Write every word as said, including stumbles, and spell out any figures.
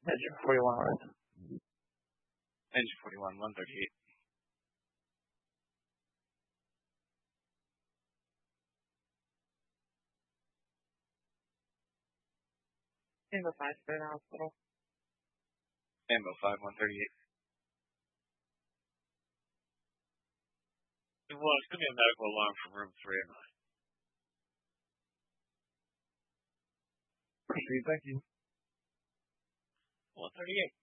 Engine forty-one, right? Engine forty-one, one thirty-eight. Tango five, Spirit Hospital. Tango five, one thirty-eight. Well, it's going to be a medical alarm from room three oh nine. Proceed, thank you. one thirty-eight.